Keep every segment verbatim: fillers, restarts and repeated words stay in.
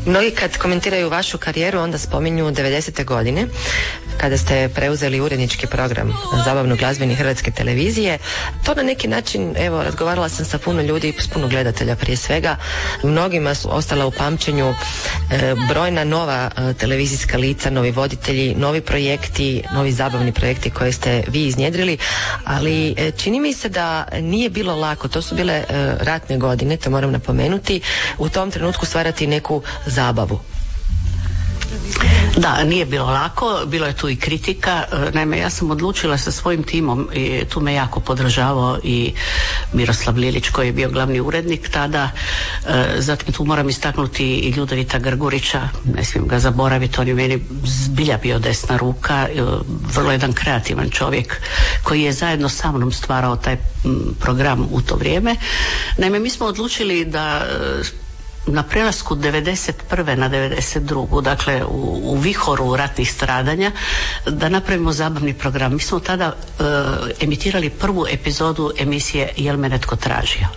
Mnogi kad komentiraju vašu karijeru onda spominju devedesete godine kada ste preuzeli urednički program zabavno-glazbeni Hrvatske televizije. To na neki način, evo, razgovarala sam sa puno ljudi, s puno gledatelja prije svega, mnogima su ostala u pamćenju e, brojna nova e, televizijska lica, novi voditelji, novi projekti, novi zabavni projekti koje ste vi iznjedrili, ali e, čini mi se da nije bilo lako, to su bile e, ratne godine, to moram napomenuti, u tom trenutku stvarati neku zabavu. Da, nije bilo lako, bilo je tu i kritika. Naime, ja sam odlučila sa svojim timom i tu me jako podržavao i Miroslav Lilić koji je bio glavni urednik tada. Zatim tu moram istaknuti i Ljudevita Grgurića, ne smijem ga zaboraviti, on je meni zbilja bio desna ruka, vrlo jedan kreativan čovjek koji je zajedno sa mnom stvarao taj program u to vrijeme. Naime, mi smo odlučili da na prelasku devedeset prve na devedeset drugu dakle u, u vihoru ratnih stradanja, da napravimo zabavni program. Mi smo tada uh, emitirali prvu epizodu emisije Jel me netko tražio.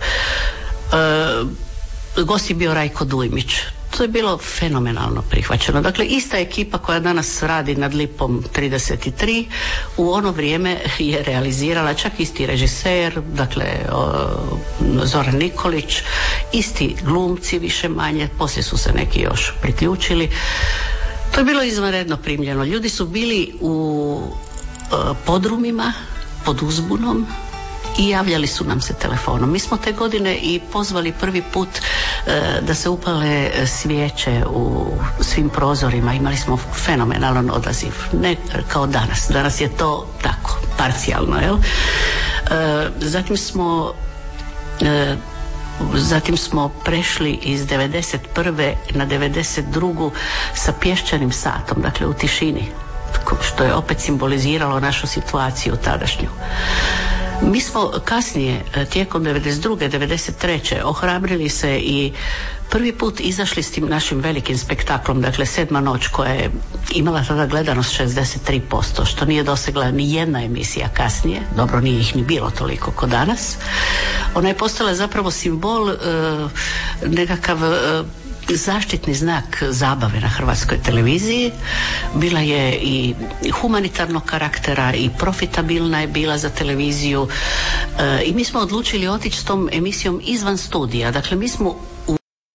Uh, gost je bio Rajko Dujmić. To je bilo fenomenalno prihvaćeno. Dakle, ista ekipa koja danas radi nad Lipom trideset tri u ono vrijeme je realizirala, čak isti režiser, dakle Zoran Nikolić, isti glumci više manje, poslije su se neki još priključili. To je bilo izvanredno primljeno. Ljudi su bili u podrumima pod uzbunom i javljali su nam se telefonom. Mi smo te godine i pozvali prvi put e, da se upale svijeće u svim prozorima. Imali smo fenomenalan odaziv. Ne kao danas. Danas je to tako, parcijalno, jel? E, zatim smo e, Zatim smo prešli iz devedeset prve na devedeset drugu sa pješčanim satom, dakle u tišini, što je opet simboliziralo našu situaciju tadašnju. Mi smo kasnije, tijekom devedeset druge devedeset treće ohrabrili se i prvi put izašli s tim našim velikim spektaklom, dakle Sedma noć, koja je imala tada gledanost šezdeset tri posto, što nije dosegla ni jedna emisija kasnije. Dobro, nije ih ni bilo toliko kao danas. Ona je postala zapravo simbol, uh, nekakav uh, zaštitni znak zabave na Hrvatskoj televiziji. Bila je i humanitarnog karaktera i profitabilna je bila za televiziju e, i mi smo odlučili otići s tom emisijom izvan studija. Dakle, mi smo u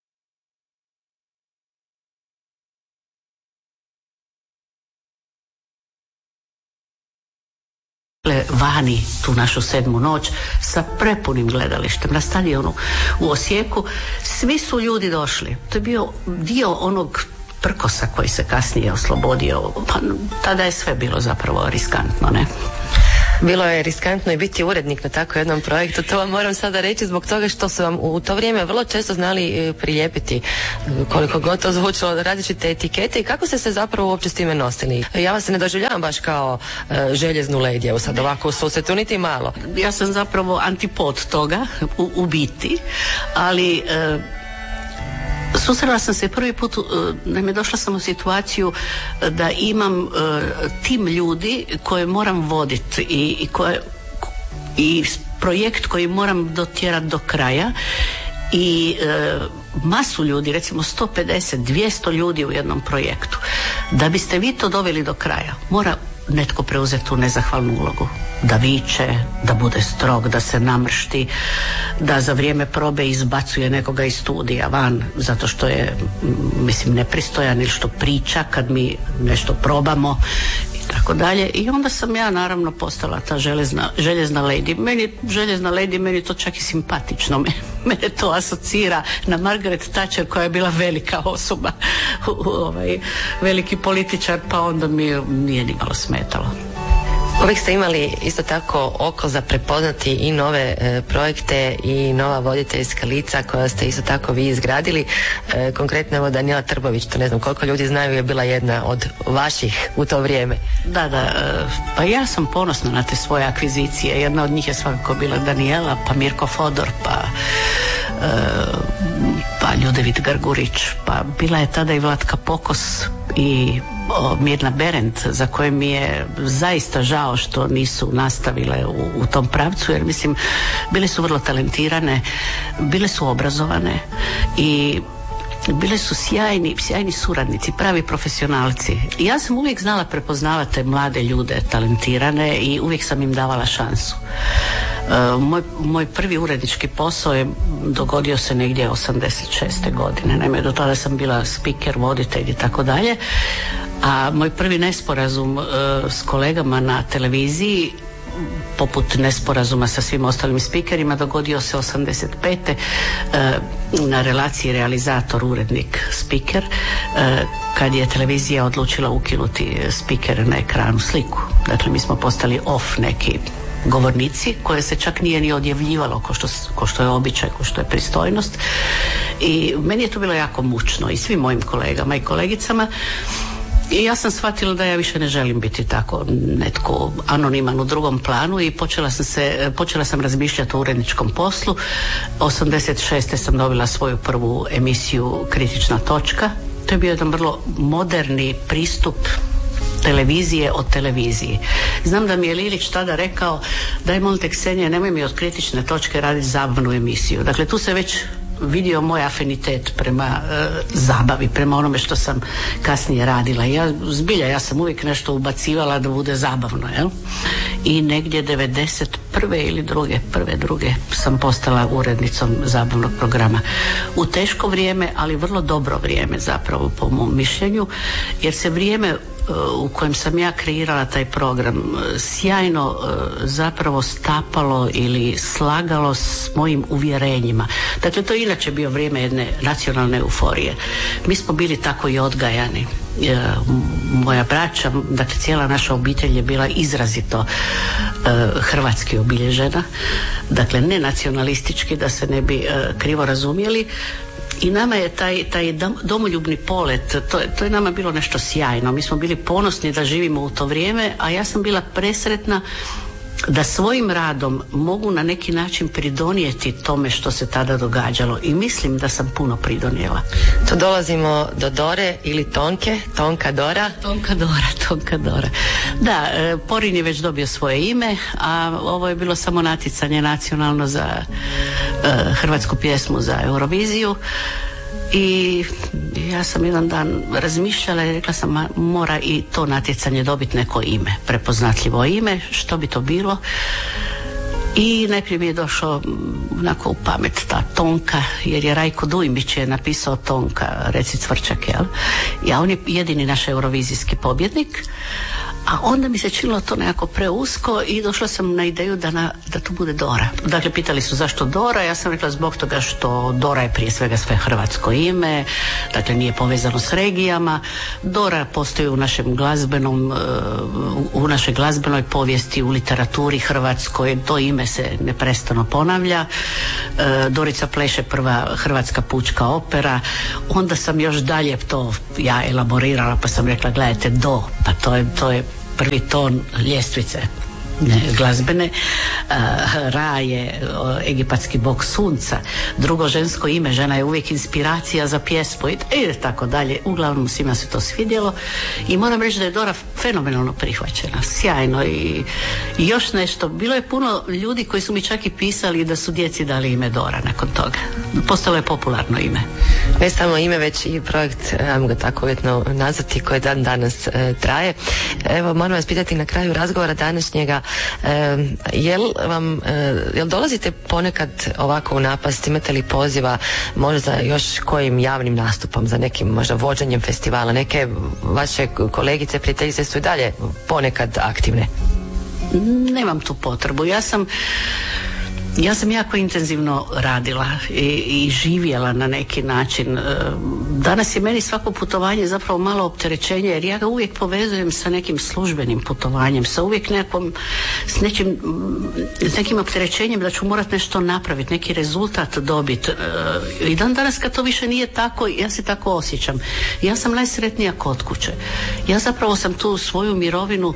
vani tu našu Sedmu noć sa prepunim gledalištem na stadionu u Osijeku. Svi su ljudi došli. To je bio dio onog prkosa koji se kasnije oslobodio. Pa tada je sve bilo zapravo riskantno, ne? Bilo je riskantno i biti urednik na tako jednom projektu, to vam moram sada reći zbog toga što su vam u to vrijeme vrlo često znali prilijepiti, koliko god to zvučalo, različite etikete. I kako ste se zapravo uopće s time nosili? Ja vas ne doživljavam baš kao uh, željeznu lady, evo sad ovako u susretu, niti malo. Ja sam zapravo antipod toga u, u biti, ali uh... susrela sam se prvi put, naime došla sam u situaciju da imam uh, tim ljudi koje moram voditi i, i, koje, i projekt koji moram dotjerati do kraja i uh, masu ljudi, recimo sto pedeset, dvjesto ljudi u jednom projektu. Da biste vi to doveli do kraja, mora netko preuzeti tu nezahvalnu ulogu. Da viče, da bude strog, da se namršti, da za vrijeme probe izbacuje nekoga iz studija van zato što je, mislim, nepristojan ili što priča kad mi nešto probamo i tako dalje. I onda sam ja naravno postala ta željezna, željezna lady. Meni željezna lady, meni to čak i simpatično. Mene to asocira na Margaret Thatcher koja je bila velika osoba, ovaj, veliki političar, pa onda mi nije ni malo smetalo. Uvijek ste imali isto tako oko za prepoznati i nove e, projekte i nova voditeljska lica koja ste isto tako vi izgradili. E, konkretno evo Danijela Trbović, to ne znam koliko ljudi znaju, je bila jedna od vaših u to vrijeme. Da, da, e, pa ja sam ponosna na te svoje akvizicije. Jedna od njih je svakako bila Danijela, pa Mirko Fodor, pa e, pa Ljudevit Grgurić, pa bila je tada i Vlatka Pokos i o, Mirna Berend, za koje mi je zaista žao što nisu nastavile u, u tom pravcu, jer mislim bile su vrlo talentirane, bile su obrazovane i bile su sjajni, sjajni suradnici, pravi profesionalci. Ja sam uvijek znala prepoznavati te mlade ljude, talentirane, i uvijek sam im davala šansu. Uh, moj, moj prvi urednički posao je dogodio se negdje osamdeset šeste godine. Naime, do tada sam bila speaker, voditelj i tako dalje. A moj prvi nesporazum uh, s kolegama na televiziji, poput nesporazuma sa svim ostalim spikerima, dogodio se osamdeset pete na relaciji realizator, urednik, spiker, kad je televizija odlučila ukinuti spikere na ekranu, sliku. Dakle, mi smo postali off neki govornici, koje se čak nije ni odjavljivalo ko što, ko što je običaj, ko što je pristojnost. I meni je to bilo jako mučno, i svim mojim kolegama i kolegicama. I ja sam shvatila da ja više ne želim biti tako netko anoniman u drugom planu, i počela sam se, počela sam razmišljati o uredničkom poslu. osamdeset šeste sam dobila svoju prvu emisiju Kritična točka. To je bio jedan vrlo moderni pristup televizije od televiziji. Znam da mi je Lilić tada rekao: daj molim te Ksenija, nemoj mi od Kritične točke raditi zabavnu emisiju. Dakle, tu se već vidio moj afinitet prema e, zabavi, prema onome što sam kasnije radila. Ja zbilja, ja sam uvijek nešto ubacivala da bude zabavno, jel? I negdje devedeset prve ili druge, prve, druge sam postala urednicom zabavnog programa. U teško vrijeme, ali vrlo dobro vrijeme zapravo, po mom mišljenju, jer se vrijeme u kojem sam ja kreirala taj program sjajno zapravo stapalo ili slagalo s mojim uvjerenjima. Dakle, to je inače bio vrijeme jedne nacionalne euforije. Mi smo bili tako i odgajani. Moja braća, dakle cijela naša obitelj je bila izrazito uh, hrvatski obilježena, dakle ne nacionalistički, da se ne bi uh, krivo razumjeli. I nama je taj, taj domoljubni polet, to, to je nama bilo nešto sjajno. Mi smo bili ponosni da živimo u to vrijeme, a ja sam bila presretna da svojim radom mogu na neki način pridonijeti tome što se tada događalo, i mislim da sam puno pridonijela. Tu dolazimo do Dore ili Tonke, Tonka Dora. Tonka Dora, Tonka Dora. Da, Porin je već dobio svoje ime, a ovo je bilo samo natjecanje nacionalno za uh, hrvatsku pjesmu za Euroviziju. I ja sam jedan dan razmišljala i rekla sam, ma, mora i to natjecanje dobiti neko ime, prepoznatljivo ime, što bi to bilo. I najprije mi je došao onako u pamet ta Tonka, jer je Rajko Dujmić je napisao Tonka, reci cvrčak, jel? I on je jedini naš eurovizijski pobjednik. A onda mi se činilo to nekako preusko i došla sam na ideju da, na, da to bude Dora. Dakle, pitali su zašto Dora, ja sam rekla zbog toga što Dora je prije svega sve hrvatsko ime, dakle nije povezano s regijama. Dora postoji u našem glazbenom, u našoj glazbenoj povijesti, u literaturi hrvatskoj, to ime se neprestano ponavlja. Dorica pleše, prva hrvatska pučka opera. Onda sam još dalje to ja elaborirala, pa sam rekla, gledajte, do, pa to je, to je prvi ton ljestvice ne, glazbene. uh, Ra je uh, egipatski bog sunca, drugo žensko ime, žena je uvijek inspiracija za pjesmu i tako dalje. Uglavnom svima se to svidjelo i moram reći da je Dora fenomenalno prihvaćena, sjajno. I, i još nešto, bilo je puno ljudi koji su mi čak i pisali da su djeci dali ime Dora nakon toga. Postalo je popularno ime. Ne samo ime, već i projekt, ajmo ga tako uvjetno nazvati, koji dan danas e, traje. Evo, moram vas pitati na kraju razgovora današnjega, e, jel vam, e, jel dolazite ponekad ovako u napast, imate li poziva možda za još kojim javnim nastupom, za nekim možda vođenjem festivala? Neke vaše kolegice, prijateljice su i dalje ponekad aktivne. Nemam tu potrebu. Ja sam Ja sam jako intenzivno radila i, i živjela na neki način. Danas je meni svako putovanje zapravo malo opterećenje, jer ja ga uvijek povezujem sa nekim službenim putovanjem, sa uvijek nekom, s, nečim, s nekim opterećenjem da ću morat nešto napraviti, neki rezultat dobiti. I dan danas kad to više nije tako, ja se tako osjećam. Ja sam najsretnija kod kuće. Ja zapravo sam tu svoju mirovinu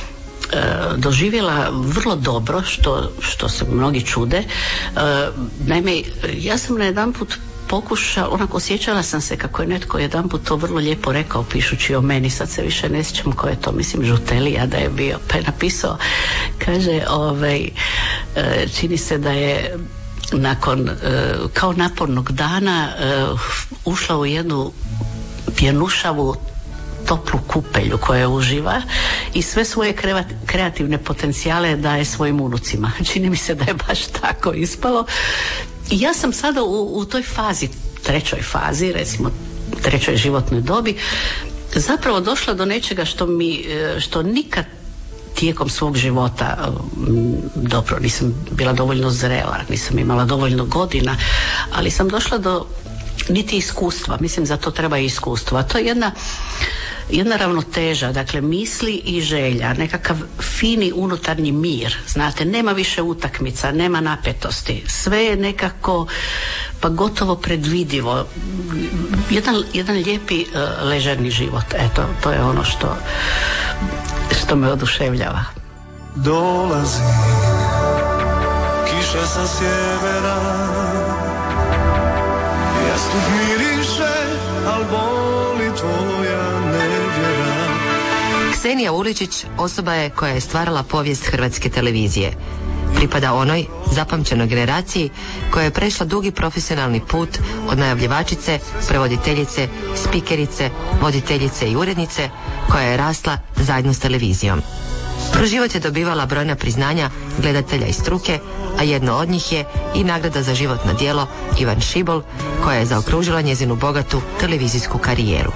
doživjela vrlo dobro, što, što se mnogi čude. Naime, ja sam na jedan put pokušala, onako osjećala sam se kako je netko jedan put to vrlo lijepo rekao pišući o meni, sad se više ne sjećam ko je to, mislim Žutelija da je bio, pa je napisao, kaže, ovaj, čini se da je nakon kao napornog dana ušla u jednu pjenušavu toplu kupelju koja uživa i sve svoje kreativne potencijale daje svojim unucima. Čini mi se da je baš tako ispalo. I ja sam sada u, u toj fazi, trećoj fazi, recimo trećoj životnoj dobi, zapravo došla do nečega što mi, što nikad tijekom svog života, dobro, nisam bila dovoljno zrela, nisam imala dovoljno godina, ali sam došla do niti iskustva, mislim za to treba i iskustvo, a to je jedna jedna ravnoteža, dakle misli i želja, nekakav fini unutarnji mir, znate, nema više utakmica, nema napetosti, sve je nekako pa gotovo predvidivo, jedan, jedan lijepi uh, ležerni život, eto, to je ono što što me oduševljava. Dolazi kiša sa sjevera, jastuk miriše, al boli tvoja nevjera. Ksenija Urličić osoba je koja je stvarala povijest hrvatske televizije. Pripada onoj zapamćenoj generaciji koja je prešla dugi profesionalni put od najavljivačice, prevoditeljice, spikerice, voditeljice i urednice koja je rasla zajedno s televizijom. Kroz život je dobivala brojna priznanja gledatelja i struke, a jedno od njih je i nagrada za životno djelo Ivan Šibol, koja je zaokružila njezinu bogatu televizijsku karijeru.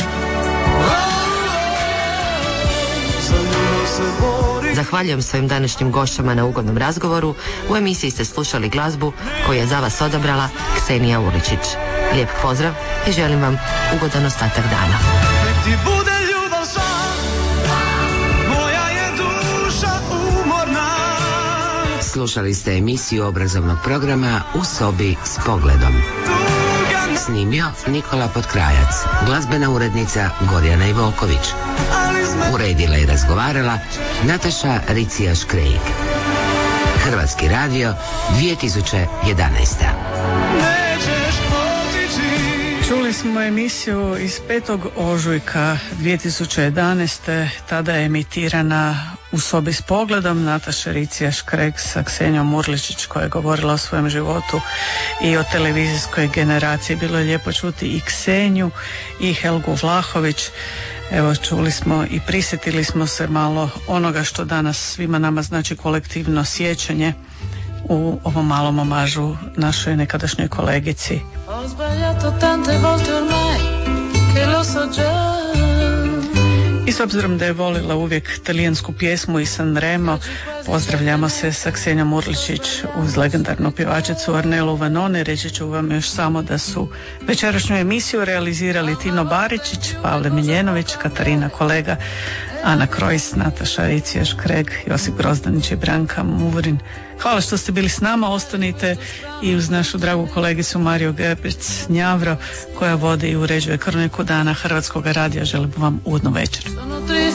Zahvaljujem svojim današnjim gošćama na ugodnom razgovoru. U emisiji ste slušali glazbu koju je za vas odabrala Ksenija Urličić. Lijep pozdrav i želim vam ugodan ostatak dana. Nek ti bude ljubav sva, moja je duša umorna. Slušali ste emisiju obrazovnog programa U sobi s pogledom. Snimio Nikola Potkrajac, glazbena urednica Gorjana Ivoković. Uredila i razgovarala Nataša Ricija-Škrejk. Hrvatski radio dvije tisuće jedanaeste. Čuli smo emisiju iz petog ožujka dvije tisuće jedanaeste. Tada je emitirana U sobi s pogledom Nataša Ricija-Škrejk sa Ksenijom Urličić koja je govorila o svojem životu i o televizijskoj generaciji. Bilo je lijepo čuti i Kseniju i Helgu Vlahović. Evo, čuli smo i prisjetili smo se malo onoga što danas svima nama znači kolektivno sjećanje u ovom malom omažu našoj nekadašnjoj kolegici. I s obzirom da je volila uvijek talijansku pjesmu i Sanremo, pozdravljamo se sa Ksenijom Urličić uz legendarnu pjevačicu Ornelu Vanoni. Reći ću vam još samo da su večerašnju emisiju realizirali Tino Baričić, Pavle Miljenović, Katarina Kolega, Ana Krojs, Nataša Ricija-Škrejk, Josip Grozdanić i Branka Muvorin. Hvala što ste bili s nama, ostanite i uz našu dragu kolegicu Mariju Gepic Njavro koja vodi i uređuje kroniku dana Hrvatskog radija. Želim vam ugodnu večer.